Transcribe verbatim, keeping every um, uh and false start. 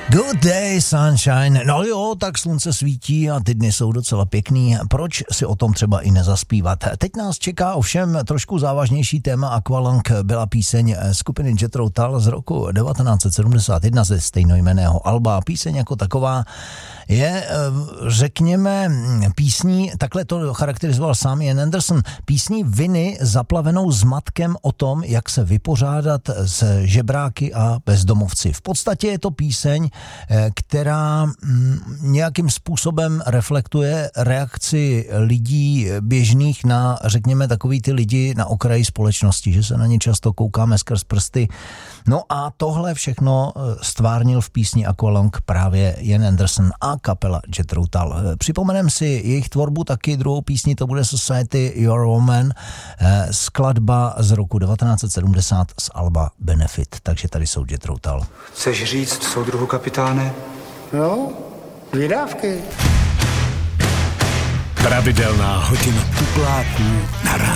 Good day, sunshine. No jo, tak slunce svítí a ty dny jsou docela pěkný. Proč si o tom třeba i nezaspívat? Teď nás čeká ovšem trošku závažnější téma. Aqualung byla píseň skupiny Jethro Tull z roku devatenáct set sedmdesát jedna ze stejnojmenného alba. Píseň jako taková je, řekněme, písní, takhle to charakterizoval sám Ian Anderson, písní viny zaplavenou zmatkem o tom, jak se vypořádat s žebráky a bezdomovci. V podstatě je to píseň, která nějakým způsobem reflektuje reakci lidí běžných na, řekněme, takový ty lidi na okraji společnosti, že se na ně často koukáme skrz prsty. No a tohle všechno stvárnil v písni Aqualung právě Ian Anderson a kapela Jethro Tull. Připomenem si jejich tvorbu taky, druhou písní to bude Society You're a Woman, skladba z roku devatenáct set sedmdesát z alba Benefit. Takže tady jsou Jethro Tull. Chceš říct, soudruhu kapitáne? No, dvě dávky. Pravidelná hodina tupláků na rádiu.